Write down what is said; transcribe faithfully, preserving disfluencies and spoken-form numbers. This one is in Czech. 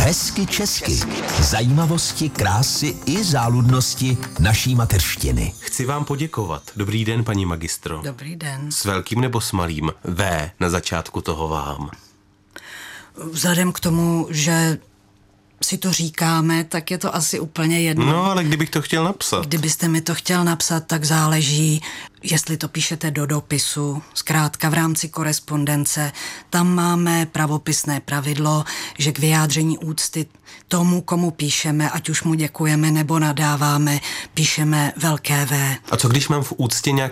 Hezky česky. Zajímavosti, krásy i záludnosti naší mateřštiny. Chci vám poděkovat. Dobrý den, paní magistro. Dobrý den. S velkým nebo s malým? V na začátku toho vám. Vzhledem k tomu, že si to říkáme, tak je to asi úplně jedno. No, ale kdybych to chtěl napsat. Kdybyste mi to chtěl napsat, tak záleží, jestli to píšete do dopisu. Zkrátka v rámci korespondence, tam máme pravopisné pravidlo, že k vyjádření úcty tomu, komu píšeme, ať už mu děkujeme nebo nadáváme, píšeme velké V. A co když mám v úctě nějak